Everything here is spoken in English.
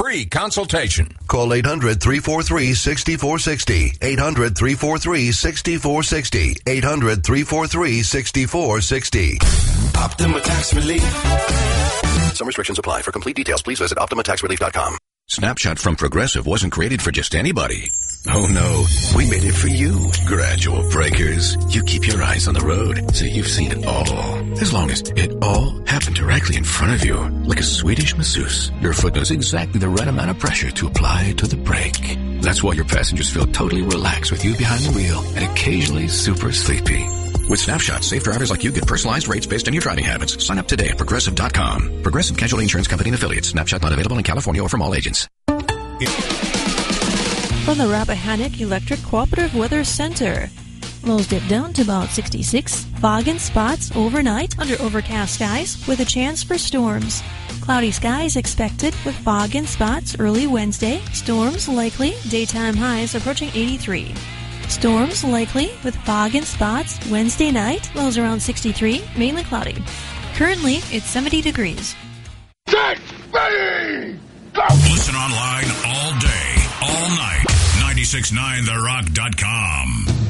free consultation. Call 800-343-6460. 800-343-6460. 800-343-6460. Optima Tax Relief. Some restrictions apply. For complete details, please visit OptimaTaxRelief.com. Snapshot from Progressive wasn't created for just anybody. Oh no, we made it for you. Gradual breakers. You keep your eyes on the road, so you've seen it all. As long as it all happened directly in front of you, like a Swedish masseuse, your foot knows exactly the right amount of pressure to apply to the brake. That's why your passengers feel totally relaxed with you behind the wheel and occasionally super sleepy. With Snapshot, safe drivers like you get personalized rates based on your driving habits. Sign up today at Progressive.com. Progressive Casualty Insurance Company and Affiliates. Snapshot not available in California or from all agents. From the Rappahannock Electric Cooperative Weather Center. Lows dip down to about 66. Fog and spots overnight under overcast skies with a chance for storms. Cloudy skies expected with fog and spots early Wednesday. Storms likely. Daytime highs approaching 83. Storms likely with fog and spots Wednesday night. Lows around 63, mainly cloudy. Currently, it's 70 degrees. Get ready! Go! Listen online all day, all night. 969therock.com.